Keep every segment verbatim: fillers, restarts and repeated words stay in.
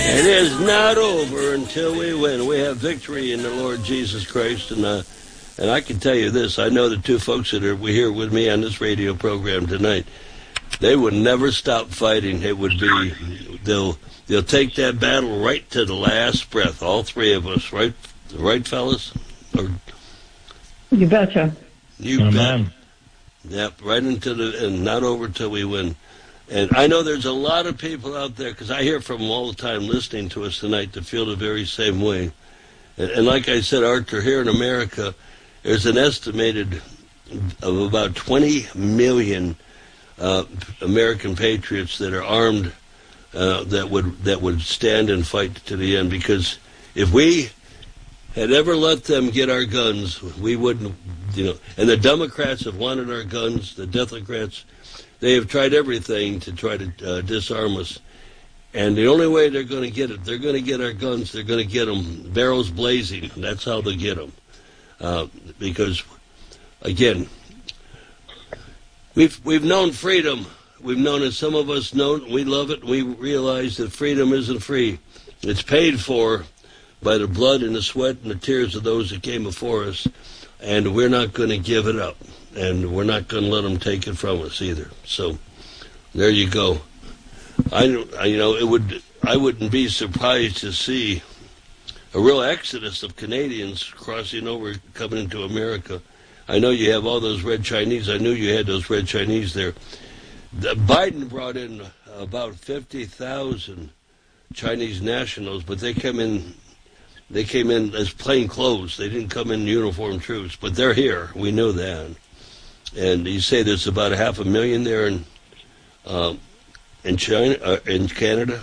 It is not over until we win. We have victory in the Lord Jesus Christ, and uh, and I can tell you this: I know the two folks that are here with me on this radio program tonight. They would never stop fighting. It would be they'll they'll take that battle right to the last breath. All three of us, right, right, fellas? Or, you betcha. You oh, bet. Man. Yep, right into the and not over till we win. And I know there's a lot of people out there, because I hear from them all the time listening to us tonight, that feel the very same way. And, and like I said, Arthur, here in America, there's an estimated of about twenty million uh, American patriots that are armed, uh, that would that would stand and fight to the end. Because if we had ever let them get our guns, we wouldn't, you know. And the Democrats have wanted our guns, the Democrats. They have tried everything to try to uh, disarm us. And the only way they're going to get it, they're going to get our guns, they're going to get them barrels blazing. That's how they get them. Uh, because, again, we've we've known freedom. We've known it. Some of us know it. We love it. We realize that freedom isn't free. It's paid for by the blood and the sweat and the tears of those that came before us. And we're not going to give it up. And we're not going to let them take it from us either. So, there you go. I, you know, it would. I wouldn't be surprised to see a real exodus of Canadians crossing over, coming into America. I know you have all those red Chinese. I knew you had those red Chinese there. The, Biden brought in about fifty thousand Chinese nationals, but they came in. They came in as plain clothes. They didn't come in uniformed troops, but they're here. We know that. And you say there's about a half a million there in uh, in China, uh, in Canada.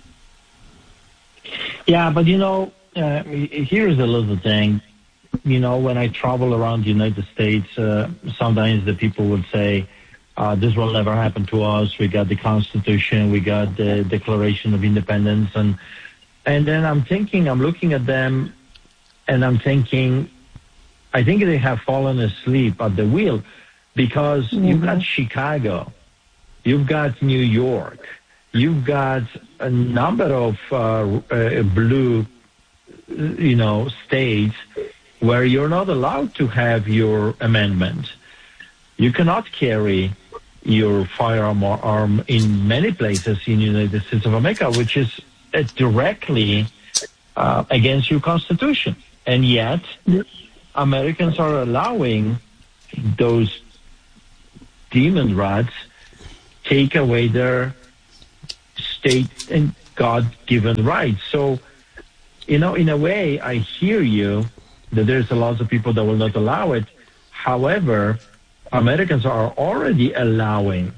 Yeah, but you know, uh, here's a little thing. You know, when I travel around the United States, uh, sometimes the people would say, uh, "This will never happen to us. We got the Constitution, we got the Declaration of Independence," and and then I'm thinking, I'm looking at them, and I'm thinking, I think they have fallen asleep at the wheel. Because mm-hmm. you've got Chicago, you've got New York, you've got a number of uh, uh, blue, you know, states where you're not allowed to have your amendment. You cannot carry your firearm or arm in many places in the United States of America, which is uh, directly uh, against your Constitution. And yet, Americans are allowing those demon rats take away their state and God-given rights. So, you know, in a way, I hear you that there's a lot of people that will not allow it. However, Americans are already allowing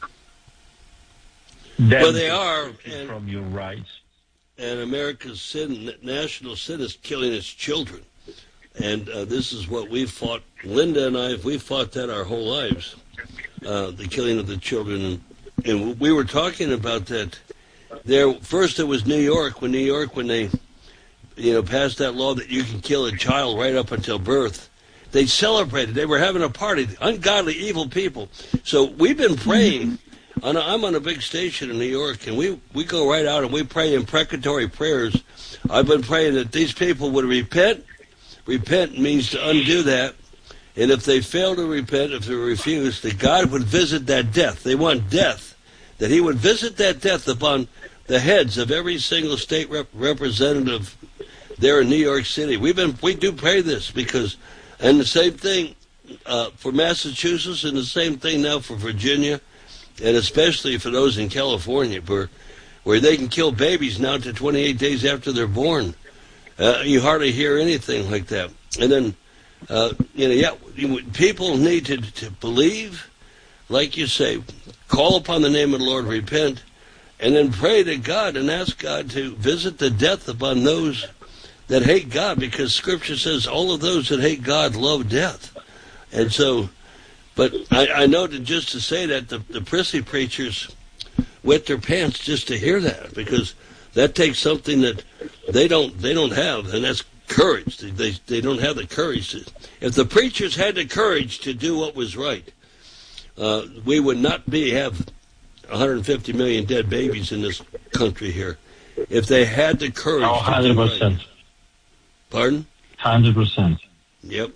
them well, they are, and, from your rights. And America's sin, national sin is killing its children. And uh, this is what we fought. Linda and I, we fought that our whole lives. Uh, the killing of the children, and, and we were talking about that. There, first it was New York. When New York, when they, you know, passed that law that you can kill a child right up until birth, they celebrated. They were having a party. Ungodly, evil people. So we've been praying. On a, I'm on a big station in New York, and we we go right out and we pray imprecatory prayers. I've been praying that these people would repent. Repent means to undo that. And if they fail to repent, if they refuse, that God would visit that death. They want death. That he would visit that death upon the heads of every single state rep- representative there in New York City. We've been, we do pray this because, and the same thing uh, for Massachusetts and the same thing now for Virginia, and especially for those in California where, where they can kill babies now to twenty-eight days after they're born. Uh, you hardly hear anything like that. And then, Uh, you know, yeah, people need to, to believe, like you say, call upon the name of the Lord, repent, and then pray to God and ask God to visit the death upon those that hate God, because Scripture says all of those that hate God love death. And so, but I, I know that just to say that, the, the prissy preachers wet their pants just to hear that, because that takes something that they don't they don't have, and that's courage. They they don't have the courage to. If the preachers had the courage to do what was right, uh, we would not be have one hundred fifty million dead babies in this country here. if they had the courage Oh, one hundred percent. to do right. Pardon? one hundred percent. Yep.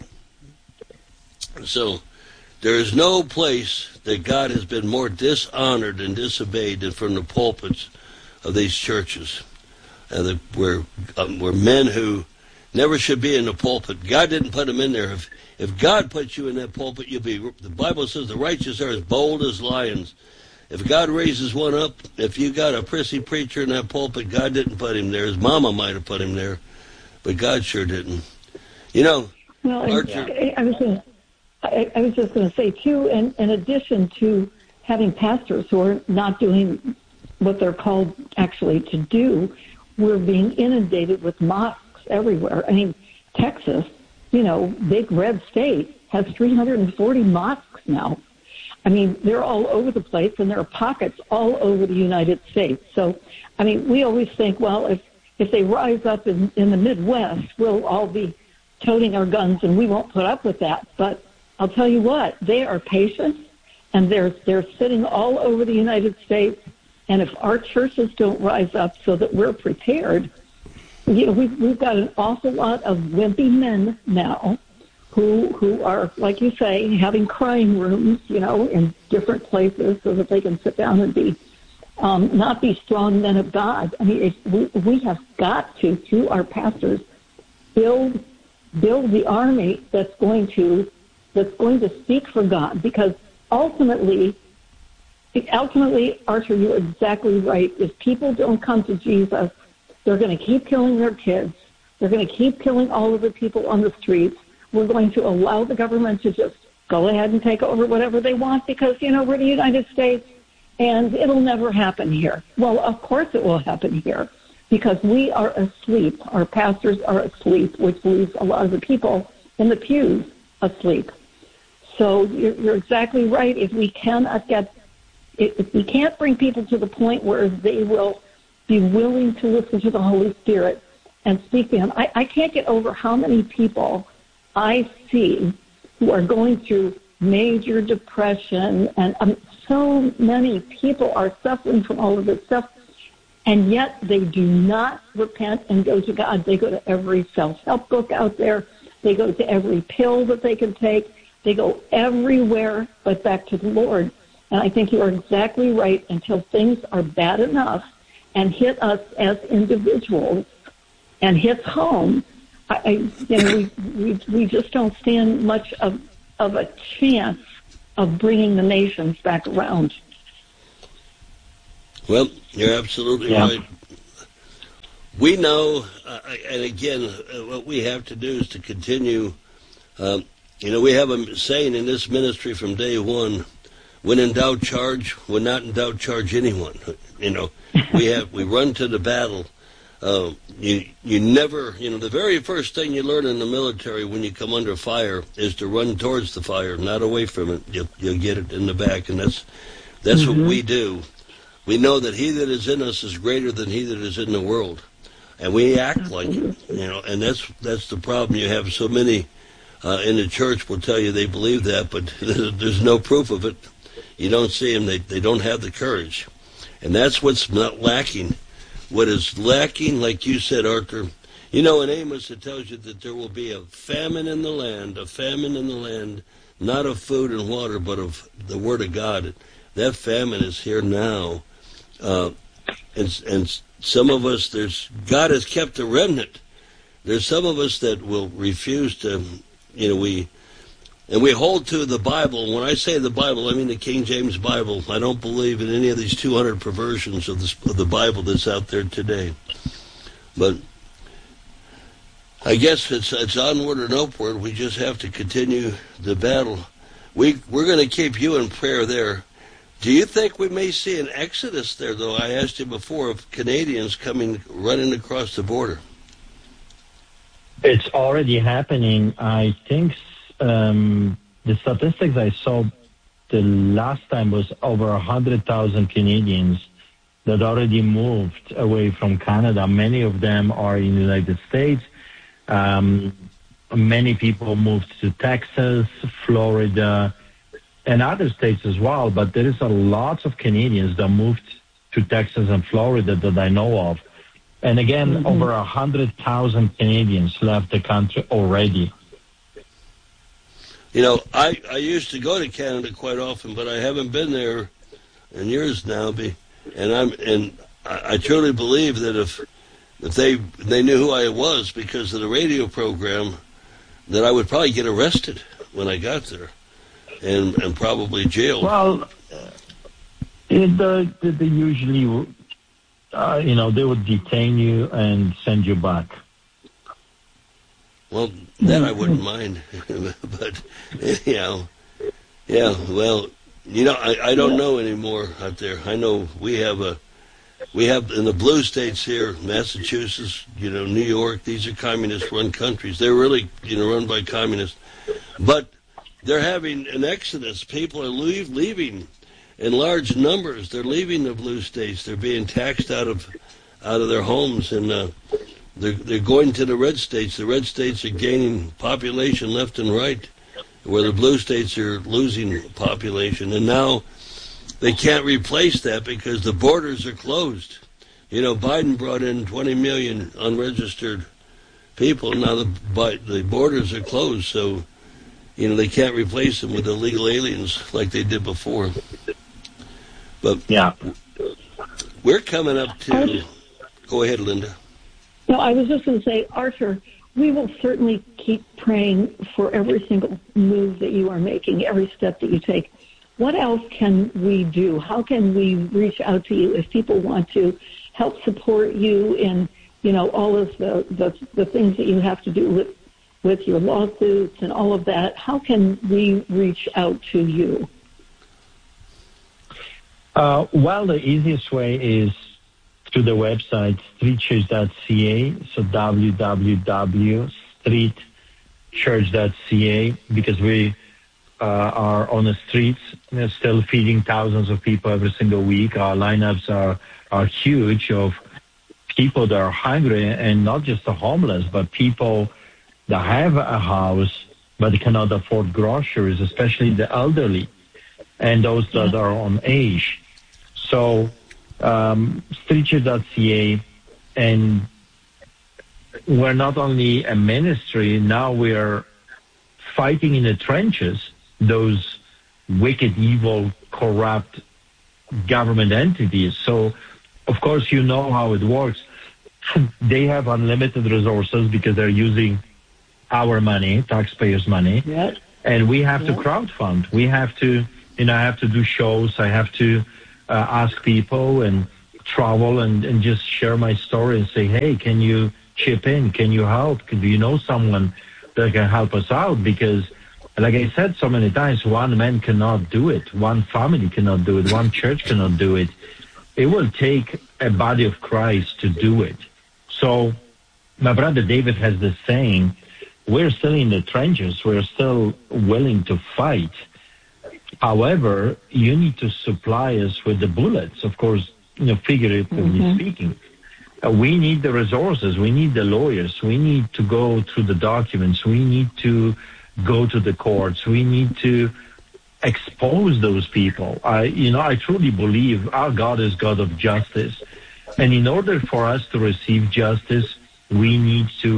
So there is no place that God has been more dishonored and disobeyed than from the pulpits of these churches, and the, where um, where men who never should be in the pulpit. God didn't put them in there. If if God put you in that pulpit, you'll be. The Bible says the righteous are as bold as lions. If God raises one up, if you got a prissy preacher in that pulpit, God didn't put him there. His mama might have put him there, but God sure didn't. You know, well, Archer. I, I was gonna, I, I was just going to say too, in, in addition to having pastors who are not doing what they're called actually to do, we're being inundated with mosques everywhere. I mean, Texas, you know, big red state, has three hundred forty mosques now. I mean, they're all over the place, and there are pockets all over the United States. So, I mean, we always think, well, if, if they rise up in, in the Midwest, we'll all be toting our guns, and we won't put up with that. But I'll tell you what, they are patient, and they're, they're sitting all over the United States. And if our churches don't rise up so that we're prepared, you know, we've, we've got an awful lot of wimpy men now who who are, like you say, having crying rooms, you know, in different places so that they can sit down and be, um, not be strong men of God. I mean, it, we, we have got to, through our pastors, build build the army that's going to that's going to speak for God, because ultimately, ultimately, Archer, you're exactly right. If people don't come to Jesus, they're going to keep killing their kids. They're going to keep killing all of the people on the streets. We're going to allow the government to just go ahead and take over whatever they want because, you know, we're the United States and it'll never happen here. Well, of course it will happen here because we are asleep. Our pastors are asleep, which leaves a lot of the people in the pews asleep. So you're, you're exactly right. If we cannot get, if we can't bring people to the point where they will be willing to listen to the Holy Spirit and speak to Him, I, I can't get over how many people I see who are going through major depression, and um, so many people are suffering from all of this stuff, and yet they do not repent and go to God. They go to every self-help book out there. They go to every pill that they can take. They go everywhere but back to the Lord. And I think you are exactly right. Until things are bad enough and hit us as individuals and hits home, I, I, you know, we, we we just don't stand much of of a chance of bringing the nations back around. Well, you're absolutely yeah. right. We know, uh, and again, uh, what we have to do is to continue. Um, you know, we have a saying in this ministry from day one: "When in doubt, charge. When not in doubt, charge anyone." You know, we have we run to the battle. Uh, you you never, you know, the very first thing you learn in the military when you come under fire is to run towards the fire, not away from it. You'll, you'll get it in the back, and that's that's mm-hmm. what we do. We know that he that is in us is greater than he that is in the world, and we act like it, you know. And that's that's the problem. You have so many uh, in the church will tell you they believe that, but there's no proof of it. You don't see them. They they don't have the courage, and that's what's not lacking. What is lacking, like you said, Arthur, you know, in Amos it tells you that there will be a famine in the land, a famine in the land, not of food and water, but of the Word of God. That famine is here now. Uh, and, and some of us, there's God has kept a remnant. There's some of us that will refuse to, you know, we... And we hold to the Bible. When I say the Bible, I mean the King James Bible. I don't believe in any of these two hundred perversions of, this, of the Bible that's out there today. But I guess it's it's onward and upward. We just have to continue the battle. We, we're going to keep you in prayer there. Do you think we may see an exodus there, though? I asked you before of Canadians coming, running across the border. It's already happening. I think Um, the statistics I saw the last time was over one hundred thousand Canadians that already moved away from Canada. Many of them are in the United States. Um, many people moved to Texas, Florida, and other states as well. But there is a lot of Canadians that moved to Texas and Florida that I know of And again, Mm-hmm. over one hundred thousand Canadians left the country already. You know, I, I used to go to Canada quite often, but I haven't been there in years now. Be, and I'm and I, I truly believe that if if they they knew who I was because of the radio program, that I would probably get arrested when I got there, and and probably jailed. Well, it, uh, they usually, uh, you know, they would detain you and send you back. Well, that I wouldn't mind, but you know, yeah. Well, you know, I, I don't know anymore out there. I know we have a we have in the blue states here, Massachusetts, you know, New York. These are communist-run countries. They're really, you know, run by communists, but they're having an exodus. People are leave, leaving in large numbers. They're leaving the blue states. They're being taxed out of out of their homes and. Uh, They're, they're going to the red states. The red states are gaining population left and right, where the blue states are losing population. And now they can't replace that because the borders are closed. You know, Biden brought in twenty million unregistered people. Now the, the borders are closed, so, you know, they can't replace them with illegal aliens like they did before. But yeah, we're coming up to... Go ahead, Linda. No, I was just going to say, Arthur, we will certainly keep praying for every single move that you are making, every step that you take. What else can we do? How can we reach out to you if people want to help support you in, you know, all of the, the, the things that you have to do with, with your lawsuits and all of that? How can we reach out to you? Uh, well, the easiest way is to the website street church dot c a, so w w w dot street church dot c a, because we uh, are on the streets, you know, still feeding thousands of people every single week. Our lineups are, are huge of people that are hungry, and not just the homeless, but people that have a house but cannot afford groceries, especially the elderly and those that are on age. So Um, street church dot c a, and we're not only a ministry, now we're fighting in the trenches those wicked, evil, corrupt government entities. So, of course, you know how it works. They have unlimited resources because they're using our money, taxpayers' money, Yep. and we have Yep. to crowdfund. We have to, you know, I have to do shows. I have to Uh, ask people and travel and, and just share my story and say, hey, can you chip in? Can you help? Do you know someone that can help us out? Because, like I said so many times, one man cannot do it. One family cannot do it. One church cannot do it. It will take a body of Christ to do it. So my brother David has this saying, we're still in the trenches. We're still willing to fight. However, you need to supply us with the bullets, of course, you know, figuratively mm-hmm. speaking. Uh, we need the resources. We need the lawyers. We need to go through the documents. We need to go to the courts. We need to expose those people. I, you know, I truly believe our God is God of justice. And in order for us to receive justice, we need to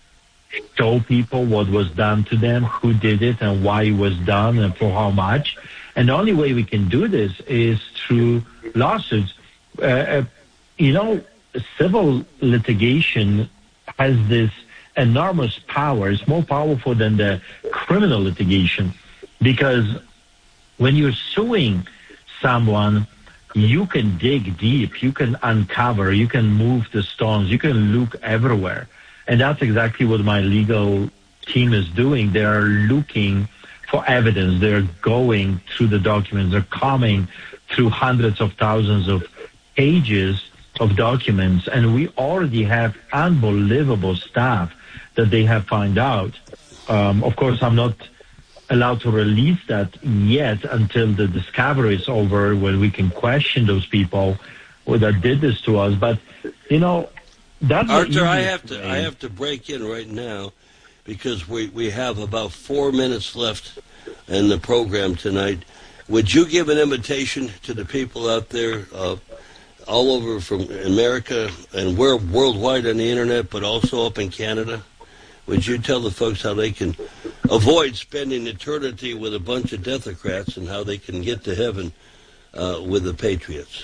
show people what was done to them, who did it, and why it was done, and for how much. And the only way we can do this is through lawsuits. Uh, uh, you know, civil litigation has this enormous power. It's more powerful than the criminal litigation, because when you're suing someone, you can dig deep, you can uncover, you can move the stones, you can look everywhere. And that's exactly what my legal team is doing. They are looking for evidence. They're going through the documents. They're coming through hundreds of thousands of pages of documents. And we already have unbelievable stuff that they have found out. Um, of course, I'm not allowed to release that yet until the discovery is over, when we can question those people that did this to us. But, you know, That's Arthur, I have to I have to break in right now because we, we have about four minutes left in the program tonight. Would you give an invitation to the people out there, uh, all over from America, and we're worldwide on the internet, but also up in Canada. Would you tell the folks how they can avoid spending eternity with a bunch of Democrats and how they can get to heaven uh, with the Patriots?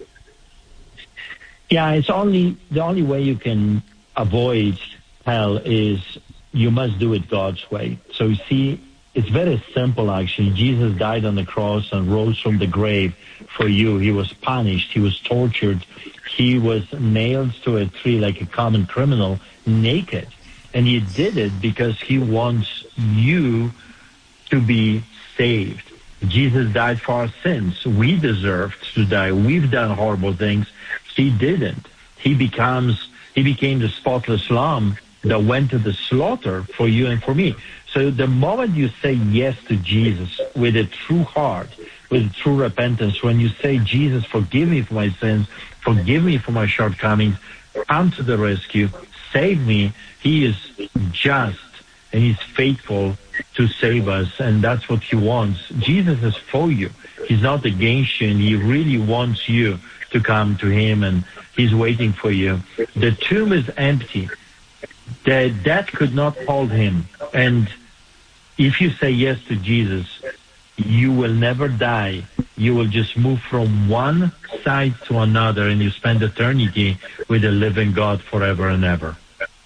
Yeah, it's only the only way you can avoid hell is you must do it God's way. So you see, it's very simple actually. Jesus died on the cross and rose from the grave for you. He was punished. He was tortured. He was nailed to a tree like a common criminal, naked. And he did it because he wants you to be saved. Jesus died for our sins. We deserved to die. We've done horrible things. He didn't. He becomes, he became the spotless lamb that went to the slaughter for you and for me. So the moment you say yes to Jesus with a true heart, with true repentance, when you say, Jesus, forgive me for my sins, forgive me for my shortcomings, come to the rescue, save me, he is just and he's faithful to save us, and that's what he wants. Jesus is for you. He's not against you, and he really wants you to come to him, and he's waiting for you. The tomb is empty. The death could not hold him. And if you say yes to Jesus, you will never die. You will just move from one side to another, and you spend eternity with the living God forever and ever.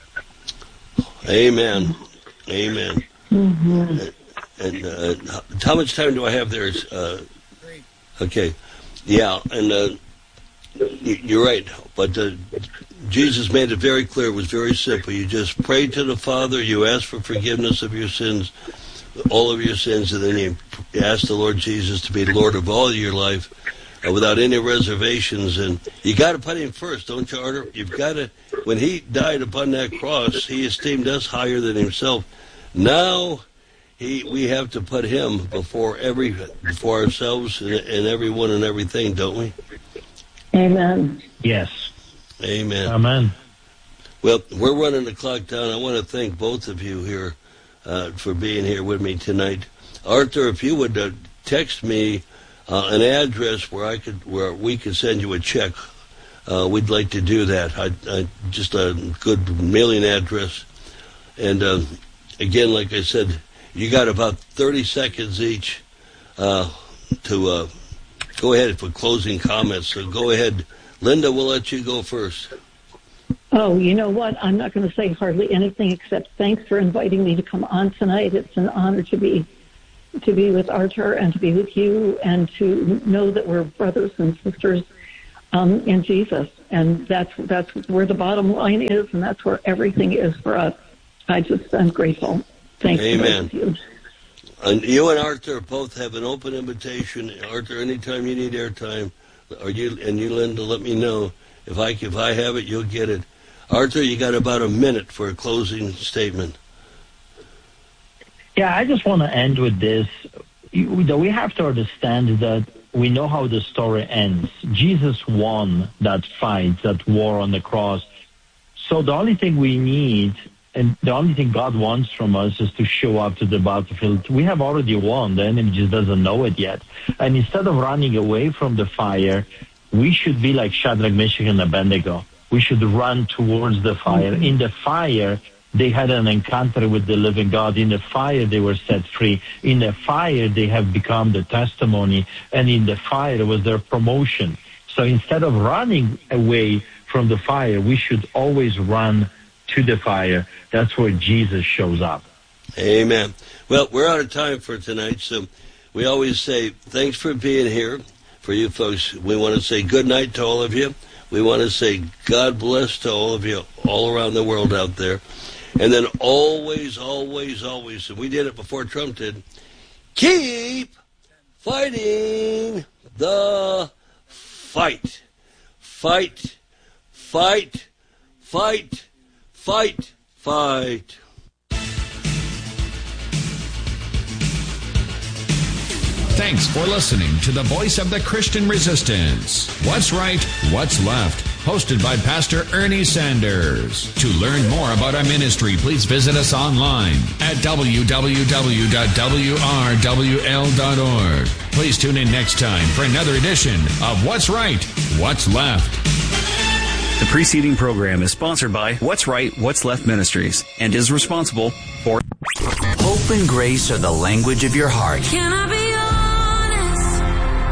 Amen. Amen. Mm-hmm. And uh, how much time do I have there? Uh, okay. Yeah, and uh, you're right. But uh, Jesus made it very clear. It was very simple. You just pray to the Father. You ask for forgiveness of your sins, all of your sins, and then you ask the Lord Jesus to be Lord of all your life uh, without any reservations. And you got to put him first, don't you, Arthur? You've got to. When he died upon that cross, he esteemed us higher than himself. Now, he we have to put him before every before ourselves and, and everyone and everything, don't we? Amen. Yes. Amen. Amen. Well, we're running the clock down. I want to thank both of you here uh, for being here with me tonight. Arthur, if you would uh, text me uh, an address where I could where we could send you a check, uh, we'd like to do that. I, I just a good mailing address, and. Uh, Again, like I said, you got about thirty seconds each uh, to uh, go ahead for closing comments. So go ahead. Linda, we'll let you go first. Oh, you know what? I'm not going to say hardly anything except thanks for inviting me to come on tonight. It's an honor to be to be with Arthur and to be with you and to know that we're brothers and sisters um, in Jesus. And that's that's where the bottom line is, and that's where everything is for us. I just, I'm grateful. Thank Amen. you. And you and Arthur both have an open invitation. Arthur, anytime you need airtime, or you and you, Linda, let me know. If I if I have it, you'll get it. Arthur, you got about a minute for a closing statement. Yeah, I just want to end with this. We have to understand that we know how the story ends. Jesus won that fight, that war on the cross. So the only thing we need, and the only thing God wants from us, is to show up to the battlefield. We have already won. The enemy just doesn't know it yet. And instead of running away from the fire, we should be like Shadrach, Meshach, and Abednego. We should run towards the fire. In the fire, they had an encounter with the living God. In the fire, they were set free. In the fire, they have become the testimony. And in the fire was their promotion. So instead of running away from the fire, we should always run to the fire. That's where Jesus shows up. Amen. Well, we're out of time for tonight, so we always say thanks for being here. For you folks, we want to say good night to all of you. We want to say God bless to all of you all around the world out there. And then always, always, always, and we did it before Trump did, keep fighting the fight. Fight, fight, fight, fight, fight. Thanks for listening to the Voice of the Christian Resistance. What's right, what's left, hosted by Pastor Ernie Sanders. To learn more about our ministry, please visit us online at w w w dot w r w l dot org. Please tune in next time for another edition of What's Right, What's Left. The preceding program is sponsored by What's Right, What's Left Ministries and is responsible for Hope and grace are the language of your heart. Can I be honest?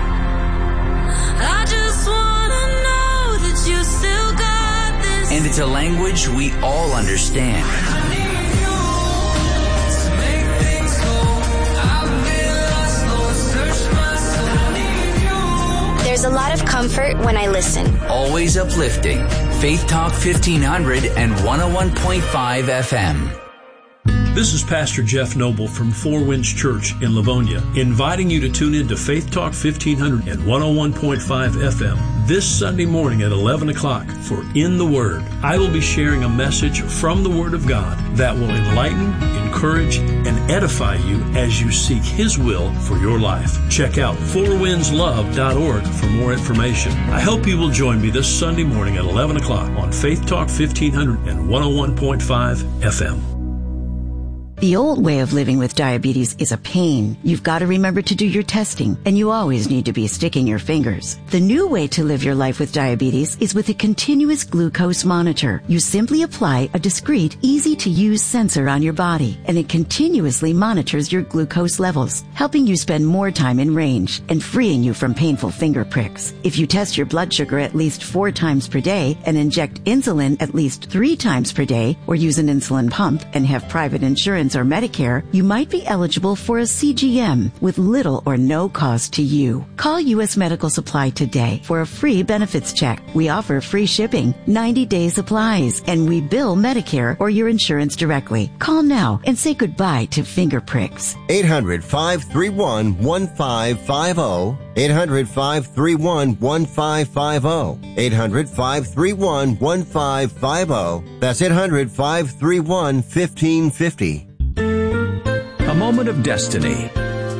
I just want to know that you still got this. And it's a language we all understand. I need you to make things go. I've been lost, Lord, search my soul. I need you. There's a lot of comfort when I listen. Always uplifting. Faith Talk fifteen hundred and one oh one point five F M. This is Pastor Jeff Noble from Four Winds Church in Livonia, inviting you to tune in to Faith Talk fifteen hundred and one oh one point five F M this Sunday morning at eleven o'clock for In the Word. I will be sharing a message from the Word of God that will enlighten, encourage, and edify you as you seek His will for your life. Check out four winds love dot org for more information. I hope you will join me this Sunday morning at eleven o'clock on Faith Talk fifteen hundred and one oh one point five F M. The old way of living with diabetes is a pain. You've got to remember to do your testing, and you always need to be sticking your fingers. The new way to live your life with diabetes is with a continuous glucose monitor. You simply apply a discreet, easy-to-use sensor on your body, and it continuously monitors your glucose levels, helping you spend more time in range and freeing you from painful finger pricks. If you test your blood sugar at least four times per day and inject insulin at least three times per day, or use an insulin pump and have private insurance or Medicare, you might be eligible for a C G M with little or no cost to you. Call U S Medical Supply today for a free benefits check. We offer free shipping, ninety-day supplies, and we bill Medicare or your insurance directly. Call now and say goodbye to finger pricks. eight hundred, five three one, one five five zero. eight hundred, five three one, one five five zero. eight hundred, five three one, one five five zero. That's eight hundred, five three one, one five five zero. A Moment of Destiny.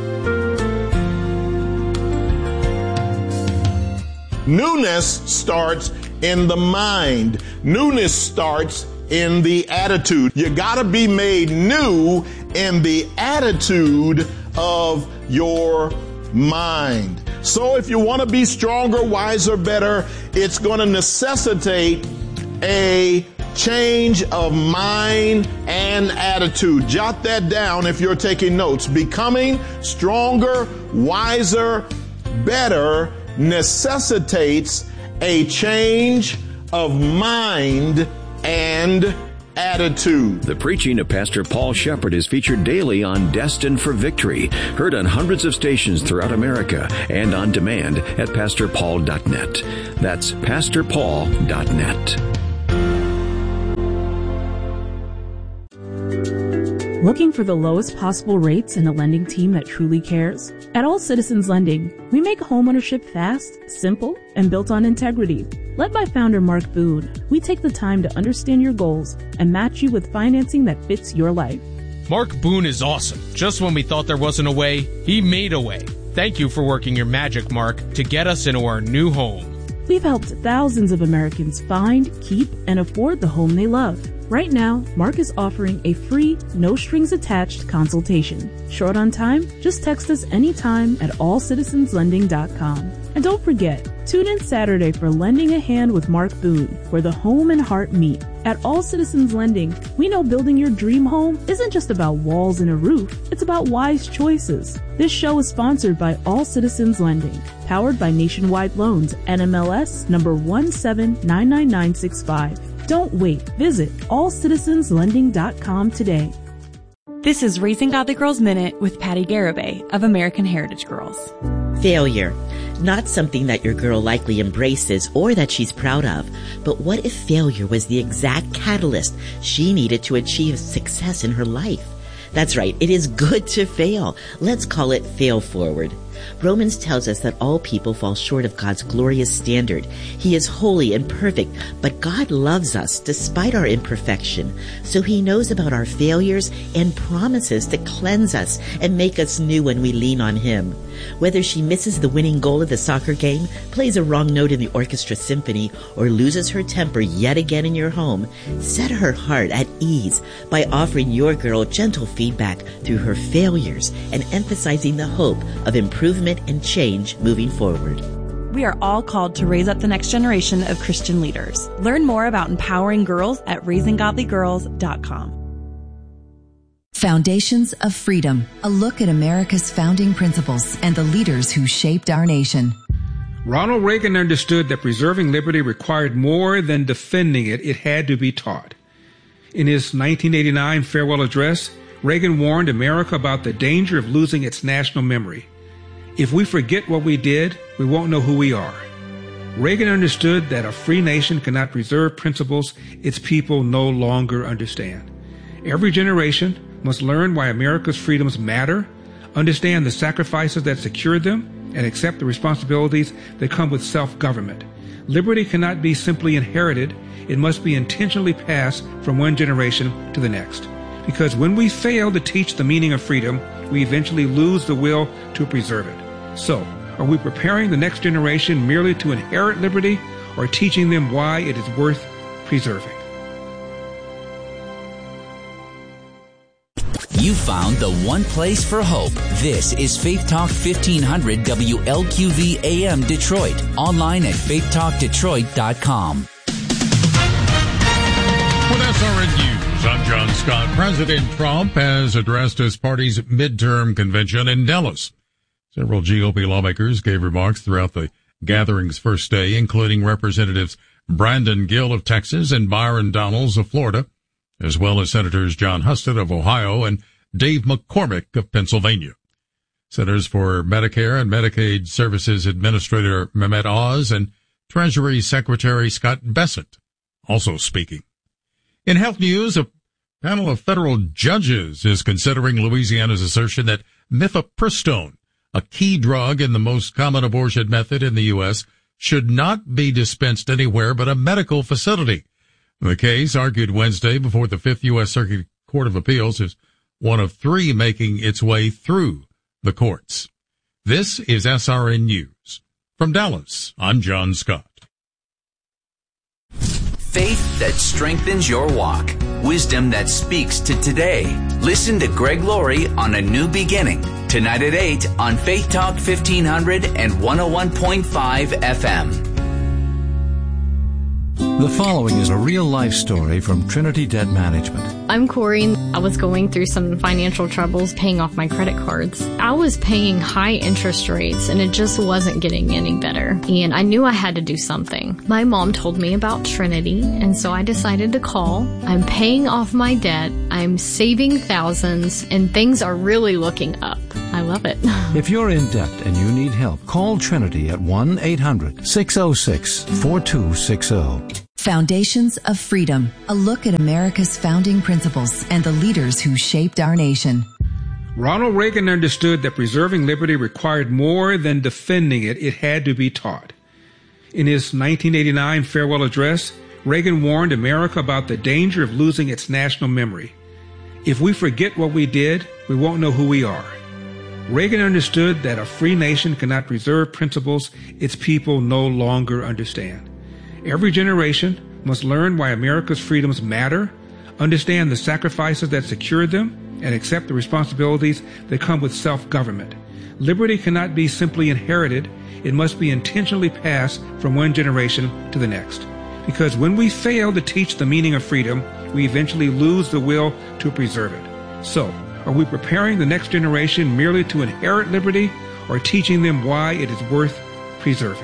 Newness starts in the mind. Newness starts in the attitude. You gotta be made new in the attitude of your mind. So if you want to be stronger, wiser, better, it's going to necessitate a change of mind and attitude. Jot that down if you're taking notes. Becoming stronger, wiser, better necessitates a change of mind and attitude. The preaching of Pastor Paul Shepherd is featured daily on Destined for Victory, heard on hundreds of stations throughout America and on demand at pastor paul dot net. That's pastor paul dot net. Looking for the lowest possible rates and a lending team that truly cares? At All Citizens Lending, we make homeownership fast, simple, and built on integrity. Led by founder Mark Boone, we take the time to understand your goals and match you with financing that fits your life. Mark Boone is awesome. Just when we thought there wasn't a way, he made a way. Thank you for working your magic, Mark, to get us into our new home. We've helped thousands of Americans find, keep, and afford the home they love. Right now, Mark is offering a free, no-strings-attached consultation. Short on time? Just text us anytime at all citizens lending dot com. And don't forget, tune in Saturday for Lending a Hand with Mark Boone, where the home and heart meet. At All Citizens Lending, we know building your dream home isn't just about walls and a roof, it's about wise choices. This show is sponsored by All Citizens Lending, powered by Nationwide Loans, N M L S number one seven nine nine nine six five. Don't wait. Visit all citizens lending dot com today. This is Raising Godly Girls Minute with Patty Garibay of American Heritage Girls. Failure. Not something that your girl likely embraces or that she's proud of, but what if failure was the exact catalyst she needed to achieve success in her life? That's right, it is good to fail. Let's call it fail forward. Romans tells us that all people fall short of God's glorious standard. He is holy and perfect, but God loves us despite our imperfection. So He knows about our failures and promises to cleanse us and make us new when we lean on Him. Whether she misses the winning goal of the soccer game, plays a wrong note in the orchestra symphony, or loses her temper yet again in your home, set her heart at ease by offering your girl gentle feedback through her failures and emphasizing the hope of improvement and change moving forward. We are all called to raise up the next generation of Christian leaders. Learn more about empowering girls at raising godly girls dot com. Foundations of Freedom, a look at America's founding principles and the leaders who shaped our nation. Ronald Reagan understood that preserving liberty required more than defending it. It had to be taught. In his nineteen eighty-nine farewell address, Reagan warned America about the danger of losing its national memory. If we forget what we did, we won't know who we are. Reagan understood that a free nation cannot preserve principles its people no longer understand. Every generation must learn why America's freedoms matter, understand the sacrifices that secure them, and accept the responsibilities that come with self-government. Liberty cannot be simply inherited. It must be intentionally passed from one generation to the next. Because when we fail to teach the meaning of freedom, we eventually lose the will to preserve it. So, are we preparing the next generation merely to inherit liberty, or teaching them why it is worth preserving? You found the one place for hope. This is Faith Talk fifteen hundred W L Q V A M Detroit. Online at faith talk detroit dot com. With S R N News, I'm John Scott. President Trump has addressed his party's midterm convention in Dallas. Several G O P lawmakers gave remarks throughout the gathering's first day, including Representatives Brandon Gill of Texas and Byron Donalds of Florida, as well as Senators John Husted of Ohio and Dave McCormick of Pennsylvania. Centers for Medicare and Medicaid Services Administrator Mehmet Oz and Treasury Secretary Scott Bessent also speaking. In health news, a panel of federal judges is considering Louisiana's assertion that mifepristone, a key drug in the most common abortion method in the U S, should not be dispensed anywhere but a medical facility. The case, argued Wednesday before the Fifth U S Circuit Court of Appeals, is one of three making its way through the courts. This is S R N News. From Dallas, I'm John Scott. Faith that strengthens your walk. Wisdom that speaks to today. Listen to Greg Laurie on A New Beginning. Tonight at eight on Faith Talk fifteen hundred and one oh one point five F M. The following is a real-life story from Trinity Debt Management. I'm Corey. I was going through some financial troubles paying off my credit cards. I was paying high interest rates and it just wasn't getting any better. And I knew I had to do something. My mom told me about Trinity, and so I decided to call. I'm paying off my debt. I'm saving thousands, and things are really looking up. I love it. If you're in debt and you need help, call Trinity at one eight hundred six oh six four two six oh. Foundations of Freedom, a look at America's founding principles and the leaders who shaped our nation. Ronald Reagan understood that preserving liberty required more than defending it. It had to be taught. In his nineteen eighty-nine farewell address, Reagan warned America about the danger of losing its national memory. If we forget what we did, we won't know who we are. Reagan understood that a free nation cannot preserve principles its people no longer understand. Every generation must learn why America's freedoms matter, understand the sacrifices that secure them, and accept the responsibilities that come with self-government. Liberty cannot be simply inherited. It must be intentionally passed from one generation to the next. Because when we fail to teach the meaning of freedom, we eventually lose the will to preserve it. So, are we preparing the next generation merely to inherit liberty, or teaching them why it is worth preserving?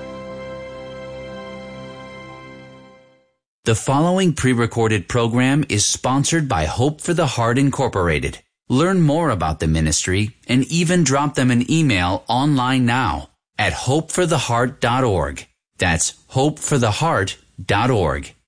The following pre-recorded program is sponsored by Hope for the Heart Incorporated. Learn more about the ministry and even drop them an email online now at hope for the heart dot org. That's hope for the heart dot org.